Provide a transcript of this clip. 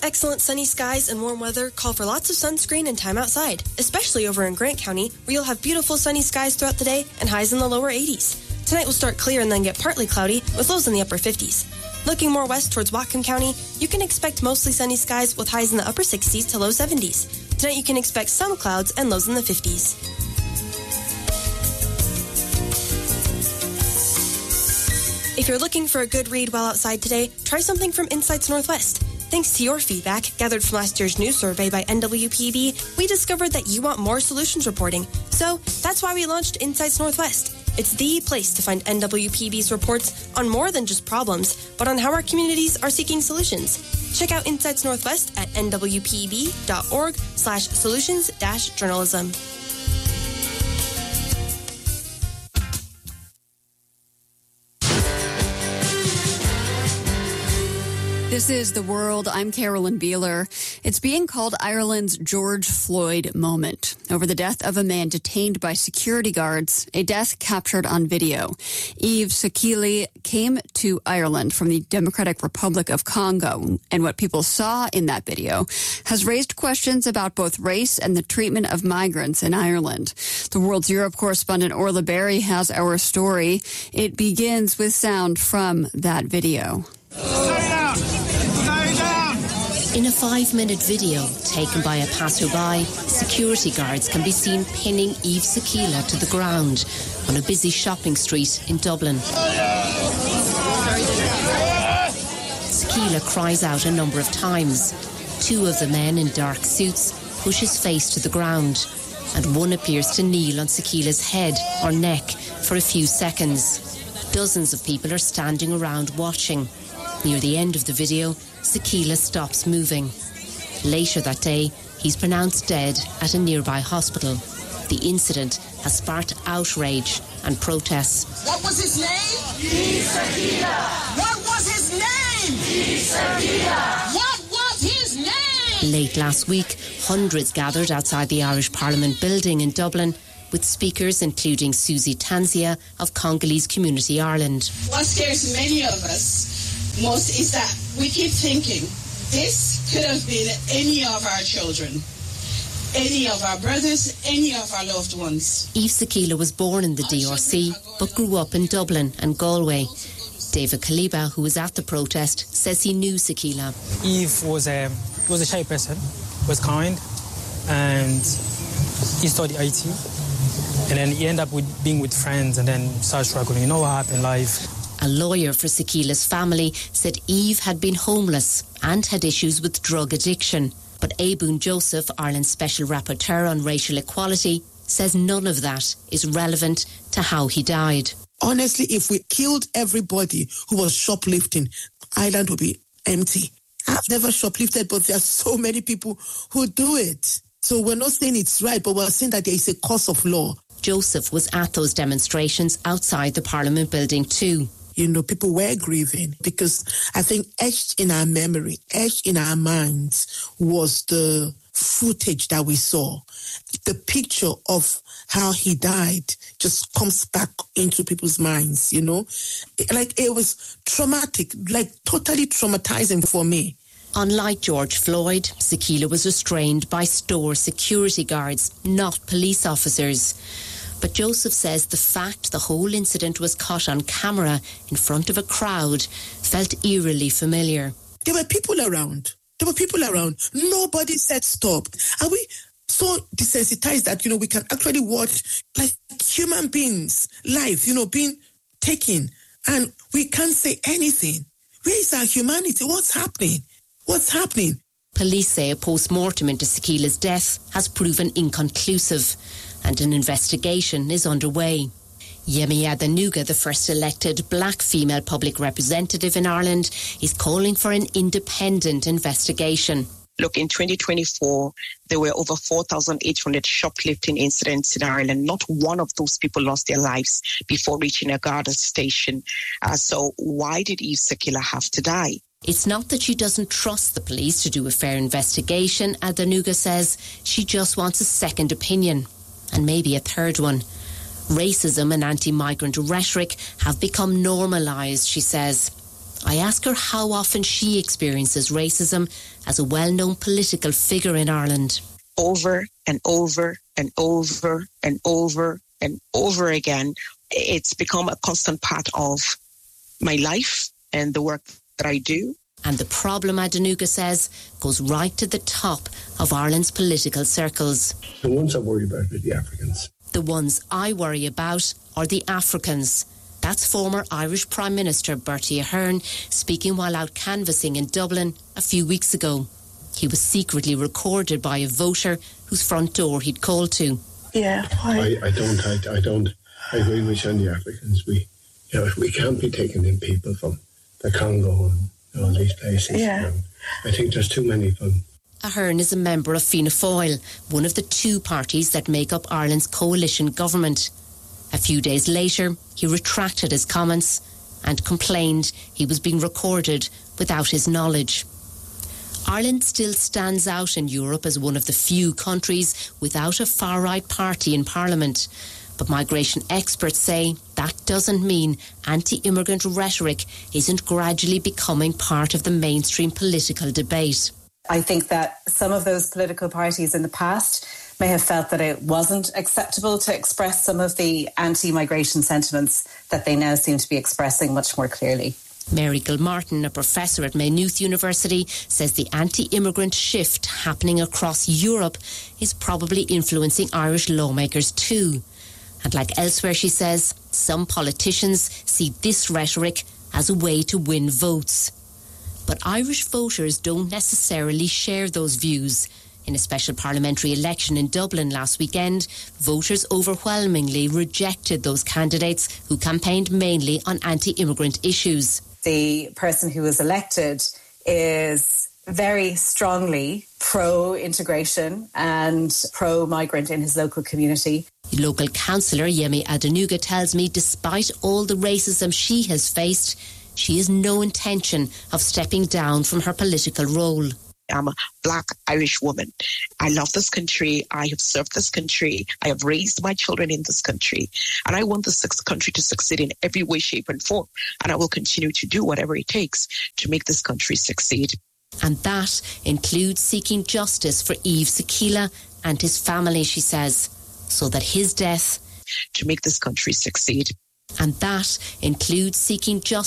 Excellent sunny skies and warm weather call for lots of sunscreen and time outside, especially over in Grant County, where you'll have beautiful sunny skies throughout the day and highs in the lower 80s. Tonight will start clear and then get partly cloudy with lows in the upper 50s. Looking more west towards Whatcom County, you can expect mostly sunny skies with highs in the upper 60s to low 70s. Tonight you can expect some clouds and lows in the 50s. If you're looking for a good read while outside today, try something from Insights Northwest. Thanks to your feedback, gathered from last year's news survey by NWPB, we discovered that you want more solutions reporting. So that's why we launched Insights Northwest. It's the place to find NWPB's reports on more than just problems, but on how our communities are seeking solutions. Check out Insights Northwest at nwpb.org/solutions-journalism. This is The World. I'm Carolyn Beeler. It's being called Ireland's George Floyd moment over the death of a man detained by security guards, a death captured on video. Yves Sekely came to Ireland from the Democratic Republic of Congo, and what people saw in that video has raised questions about both race and the treatment of migrants in Ireland. The World's Europe correspondent Orla Berry has our story. It begins with sound from that video. In a 5-minute video taken by a passerby, security guards can be seen pinning Yves Sekely to the ground on a busy shopping street in Dublin. Sekely cries out a number of times. 2 of the men in dark suits push his face to the ground, and one appears to kneel on Sekely's head or neck for a few seconds. Dozens of people are standing around watching. Near the end of the video, Sekely stops moving. Later that day, he's pronounced dead at a nearby hospital. The incident has sparked outrage and protests. What was his name? Yves Sekely. What was his name? Yves Sekely. What was his name? Late last week, hundreds gathered outside the Irish Parliament building in Dublin, with speakers including Susie Tanzia of Congolese Community Ireland. What scares many of us most is that we keep thinking this could have been any of our children, any of our brothers, any of our loved ones. Yves Sekely was born in the DRC but grew up in Dublin and Galway. David Kaliba, who was at the protest, says he knew Sekely. Yves was a shy person, was kind, and he studied IT, and then he ended up being with friends and then started struggling. You know what happened in life. A lawyer for Sekely's family said Yves had been homeless and had issues with drug addiction. But Abun Joseph, Ireland's Special Rapporteur on Racial Equality, says none of that is relevant to how he died. Honestly, if we killed everybody who was shoplifting, Ireland would be empty. I've never shoplifted, but there are so many people who do it. So we're not saying it's right, but we're saying that there is a course of law. Joseph was at those demonstrations outside the Parliament building too. You know, people were grieving because I think etched in our memory, etched in our minds was the footage that we saw. The picture of how he died just comes back into people's minds, you know. Like it was traumatic, like totally traumatizing for me. Unlike George Floyd, Sekely was restrained by store security guards, not police officers. But Joseph says the fact the whole incident was caught on camera in front of a crowd felt eerily familiar. There were people around. Nobody said stop. Are we so desensitized that, you know, we can actually watch like human beings' life, you know, being taken and we can't say anything? Where is our humanity? What's happening? Police say a post-mortem into Sekely's death has proven inconclusive and an investigation is underway. Yemi Adenuga, the first elected black female public representative in Ireland, is calling for an independent investigation. Look, in 2024, there were over 4,800 shoplifting incidents in Ireland. Not one of those people lost their lives before reaching a Garda station. So why did Yves Sekely have to die? It's not that she doesn't trust the police to do a fair investigation, Adenuga says. She just wants a second opinion. And maybe a third one. Racism and anti-migrant rhetoric have become normalised, she says. I ask her how often she experiences racism as a well-known political figure in Ireland. Over and over and over and over and over again. It's become a constant part of my life and the work that I do. And the problem, Adenuga says, goes right to the top of Ireland's political circles. The ones I worry about are the Africans. The ones I worry about are the Africans. That's former Irish Prime Minister Bertie Ahern speaking while out canvassing in Dublin a few weeks ago. He was secretly recorded by a voter whose front door he'd called to. Yeah, I agree with you on the Africans. We can't be taking in people from the Congo and all these places. Yeah. I think there's too many of them. Ahern is a member of Fianna Fáil, one of the two parties that make up Ireland's coalition government. A few days later, he retracted his comments and complained he was being recorded without his knowledge. Ireland still stands out in Europe as one of the few countries without a far-right party in Parliament. But migration experts say that doesn't mean anti-immigrant rhetoric isn't gradually becoming part of the mainstream political debate. I think that some of those political parties in the past may have felt that it wasn't acceptable to express some of the anti-migration sentiments that they now seem to be expressing much more clearly. Mary Gilmartin, a professor at Maynooth University, says the anti-immigrant shift happening across Europe is probably influencing Irish lawmakers too. And like elsewhere, she says, some politicians see this rhetoric as a way to win votes. But Irish voters don't necessarily share those views. In a special parliamentary election in Dublin last weekend, voters overwhelmingly rejected those candidates who campaigned mainly on anti-immigrant issues. The person who was elected is very strongly pro-integration and pro-migrant in his local community. Local councillor Yemi Adenuga tells me despite all the racism she has faced, she has no intention of stepping down from her political role. I'm a Black Irish woman. I love this country. I have served this country. I have raised my children in this country. And I want this country to succeed in every way, shape and form. And I will continue to do whatever it takes to make this country succeed. And that includes seeking justice for Yves Sakila and his family, she says, so that his death... to make this country succeed. And that includes seeking justice